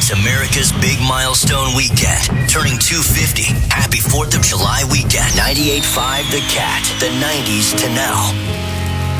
It's America's big milestone weekend, turning 250. Happy 4th of July weekend. 98.5 The Cat, the 90s to now.